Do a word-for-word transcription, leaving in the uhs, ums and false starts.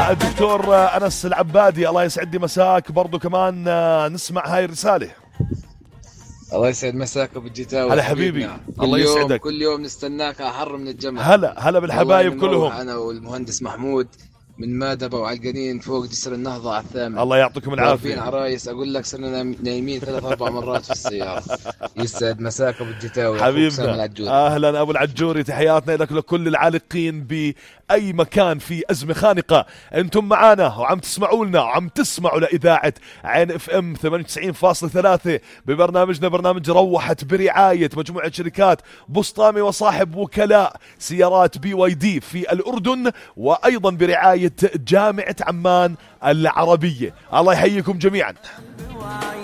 معانا الدكتور أنس العبادي، الله يسعد مساك. برضو كمان نسمع هاي الرسالة. الله يسعد مساك ابو الجتاوي. هلا حبيبي، الله يسعدك. كل يوم نستناك احر من الجمل. هلا هلا بالحبايب كلهم. انا والمهندس محمود من مادبة وعلقانين فوق جسر النهضة على الثامن. الله يعطيكم العافية. عرايس أقول لك صرنا نايمين ثلاث أربع مرات في السيارة. يسعد مساك أبو الجتاوي حبيبنا. أهلا أبو العجوري، تحياتنا لك لكل العالقين بأي مكان في أزمة خانقة. أنتم معانا وعم تسمعوا لنا وعم تسمعوا لإذاعة عين اف ام ثمانية وتسعين فاصلة ثلاثة ببرنامجنا برنامج روحت برعاية مجموعة شركات بسطامي وصاحب وكلاء سيارات بي واي دي في الأردن، وأيضا برعاية جامعة عمان العربية. الله يحييكم جميعا.